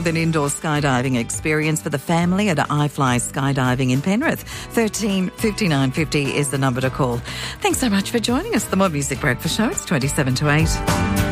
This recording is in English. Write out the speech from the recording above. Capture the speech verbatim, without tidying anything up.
An indoor skydiving experience for the family at iFly Skydiving in Penrith. thirteen fifty-nine fifty is the number to call. Thanks so much for joining us. The More Music Breakfast Show. It's twenty-seven to eight.